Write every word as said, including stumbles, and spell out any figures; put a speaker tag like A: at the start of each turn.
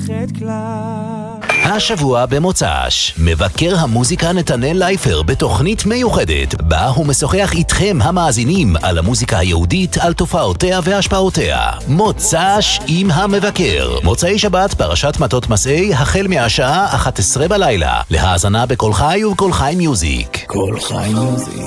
A: מלאכת כלל.
B: השבוע במוצ"ש, מבקר המוזיקה נתנאל לייפר בתוכנית מיוחדת, בה הוא משוחח איתכם המאזינים על המוזיקה היהודית, על תופעותיה והשפעותיה. מוצ"ש עם המבקר. מוצאי שבת פרשת מטות מסעי, החל מהשעה אחת עשרה בלילה. להאזנה בכל חי ובכל חי מיוזיק.
A: כל חי מיוזיק.